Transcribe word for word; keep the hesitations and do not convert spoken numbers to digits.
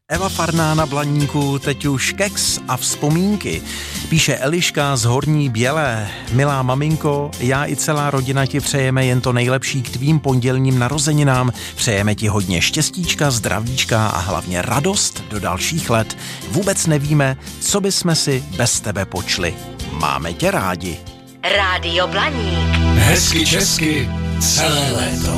Eva Farná na Blaníku, teď už keks a vzpomínky. Píše Eliška z Horní Bělé. Milá maminko, já i celá rodina ti přejeme jen to nejlepší k tvým pondělním narozeninám. Přejeme ti hodně štěstíčka, zdravíčka a hlavně radost do dalších let. Vůbec nevíme, co bychom si bez tebe počli. Máme tě rádi. Rádio Blaník. Hezky česky celé léto.